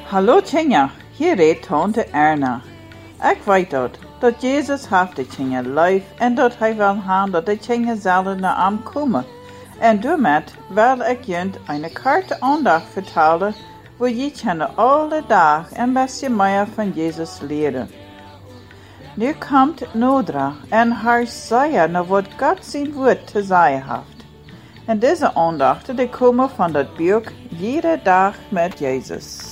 Hallo Tjinja, hier redt tante Erna. Ik weet dat Jezus heeft de Tjinja lief en dat hij wil hebben dat de Tjinja zullen naar hem komen. En daarmee wil ik jullie een korte aandacht vertellen, waar je kunnen alle dag een beetje meer van Jezus leren. Nu komt Nodra en haar zeggen naar wat God zijn woord te zeggen heeft. En deze aandachten die komen van dat boek Iedere Dag met Jezus.